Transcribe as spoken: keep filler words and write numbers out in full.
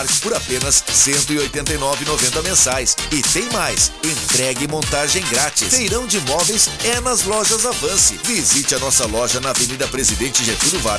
por apenas cento e oitenta e nove reais e noventa centavos mensais. E tem mais, entrega e montagem grátis. Feirão de móveis é nas lojas Avance. Visite a nossa loja na Avenida Presidente Getúlio Vargas,